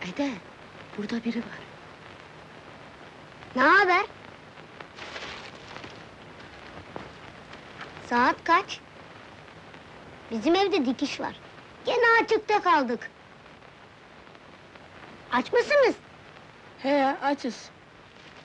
Dede, burada biri var. Ne haber? Saat kaç? Bizim evde dikiş var. Gene açıkta kaldık. Aç mısınız? He ya, açız.